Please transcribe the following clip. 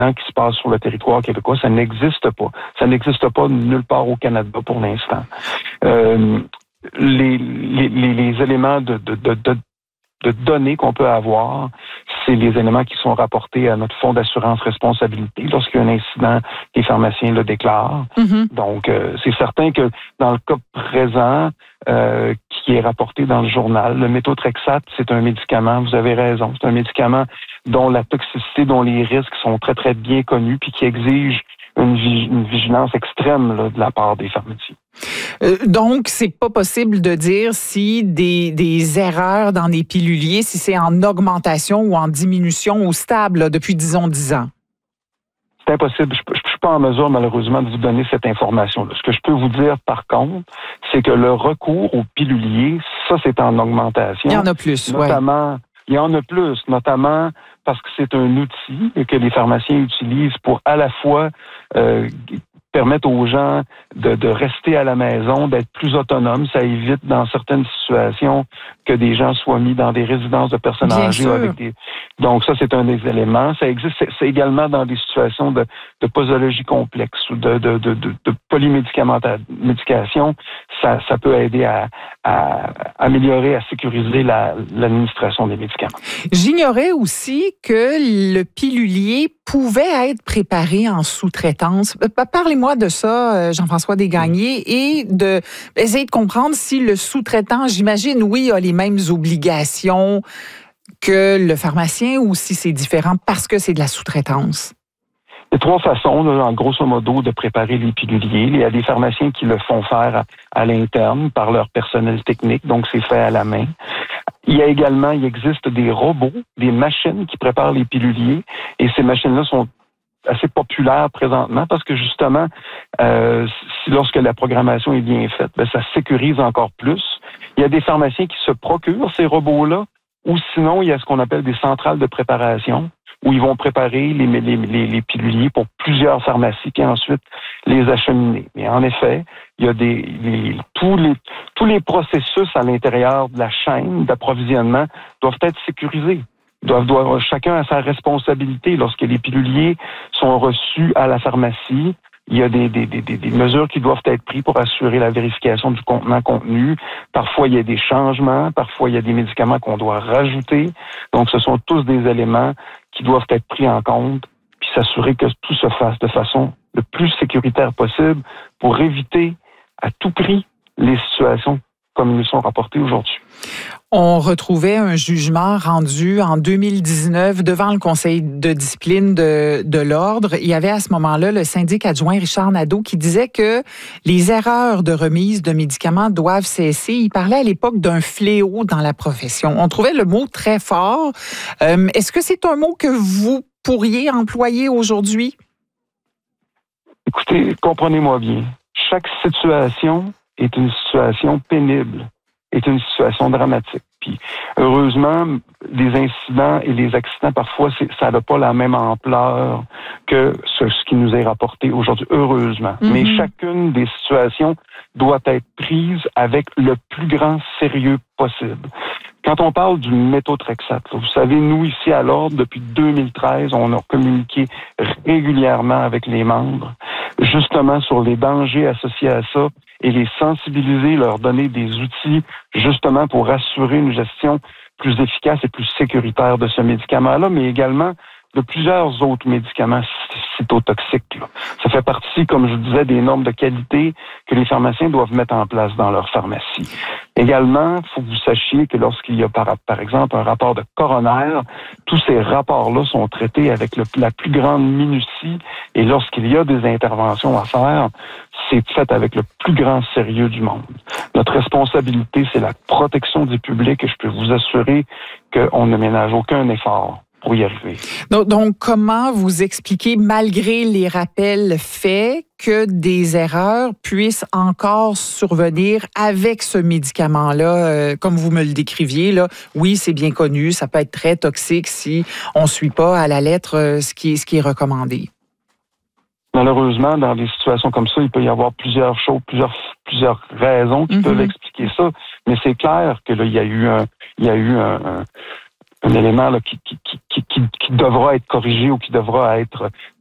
qui se passe sur le territoire québécois. Ça n'existe pas. Ça n'existe pas nulle part au Canada pour l'instant. Les éléments de données qu'on peut avoir, c'est les éléments qui sont rapportés à notre fonds d'assurance responsabilité lorsqu'il y a un incident, les pharmaciens le déclarent. Mm-hmm. Donc, c'est certain que dans le cas présent, qui est rapporté dans le journal, le méthotrexate, c'est un médicament, vous avez raison, c'est un médicament dont la toxicité, dont les risques sont très, très bien connus, puis qui exige une vigilance extrême là, de la part des pharmaciens. Donc, c'est pas possible de dire si des erreurs dans les piluliers, si c'est en augmentation ou en diminution ou stable là, depuis, disons, 10 ans. C'est impossible. Je suis pas en mesure, malheureusement, de vous donner cette information-là. Ce que je peux vous dire, par contre, c'est que le recours aux piluliers, ça, c'est en augmentation. Il y en a plus, notamment, il y en a plus, notamment parce que c'est un outil que les pharmaciens utilisent pour à la fois permettre aux gens de rester à la maison, d'être plus autonomes. Ça évite dans certaines situations que des gens soient mis dans des résidences de personnes âgées. Donc ça, c'est un des éléments. Ça existe c'est également dans des situations de posologie complexe ou de polymédication. Ça peut aider à améliorer, à sécuriser l'administration des médicaments. J'ignorais aussi que le pilulier pouvait être préparé en sous-traitance. Parlez-moi de ça, Jean-François Desgagnés, et essayer de comprendre si le sous-traitant, j'imagine, oui, a les mêmes obligations que le pharmacien ou si c'est différent parce que c'est de la sous-traitance. Il y a 3 façons, là, en grosso modo, de préparer les piluliers. Il y a des pharmaciens qui le font faire à l'interne par leur personnel technique, donc c'est fait à la main. Il existe des robots, des machines qui préparent les piluliers, et ces machines-là sont assez populaires présentement parce que justement, lorsque la programmation est bien faite, ça sécurise encore plus. Il y a des pharmaciens qui se procurent ces robots-là, ou sinon, il y a ce qu'on appelle des centrales de préparation, où ils vont préparer les piluliers pour plusieurs pharmacies qui ensuite les acheminer. Mais en effet, il y a tous les processus à l'intérieur de la chaîne d'approvisionnement doivent être sécurisés. Chacun a sa responsabilité. Lorsque les piluliers sont reçus à la pharmacie, il y a des mesures qui doivent être prises pour assurer la vérification du contenant contenu. Parfois, il y a des changements. Parfois, il y a des médicaments qu'on doit rajouter. Donc, ce sont tous des éléments qui doivent être pris en compte puis s'assurer que tout se fasse de façon le plus sécuritaire possible pour éviter à tout prix les situations comme ils nous sont rapportées aujourd'hui. On retrouvait un jugement rendu en 2019 devant le Conseil de discipline de l'Ordre. Il y avait à ce moment-là le syndic adjoint Richard Nadeau qui disait que les erreurs de remise de médicaments doivent cesser. Il parlait à l'époque d'un fléau dans la profession. On trouvait le mot très fort. Est-ce que c'est un mot que vous pourriez employer aujourd'hui? Écoutez, comprenez-moi bien. Chaque situation est une situation pénible, est une situation dramatique. Puis, heureusement, les incidents et les accidents, parfois, ça n'a pas la même ampleur que ce qui nous est rapporté aujourd'hui, heureusement. Mm-hmm. Mais chacune des situations doit être prise avec le plus grand sérieux possible. Quand on parle du méthotrexate, vous savez, nous, ici à l'Ordre, depuis 2013, on a communiqué régulièrement avec les membres, justement sur les dangers associés à ça, et les sensibiliser, leur donner des outils justement pour assurer une gestion plus efficace et plus sécuritaire de ce médicament-là, mais également de plusieurs autres médicaments cytotoxiques. Là. Ça fait partie, comme je vous disais, des normes de qualité que les pharmaciens doivent mettre en place dans leur pharmacie. Également, il faut que vous sachiez que lorsqu'il y a par exemple un rapport de coroner, tous ces rapports-là sont traités avec la plus grande minutie et lorsqu'il y a des interventions à faire, c'est fait avec le plus grand sérieux du monde. Notre responsabilité, c'est la protection du public et je peux vous assurer qu'on ne ménage aucun effort pour y arriver. Donc, comment vous expliquez, malgré les rappels faits, que des erreurs puissent encore survenir avec ce médicament-là, comme vous me le décriviez, là? Oui, c'est bien connu, ça peut être très toxique si on ne suit pas à la lettre ce qui est recommandé. Malheureusement, dans des situations comme ça, il peut y avoir plusieurs choses, plusieurs raisons qui peuvent expliquer ça. Mais c'est clair que là, il y a eu un élément là, qui devra être corrigé ou qui devra être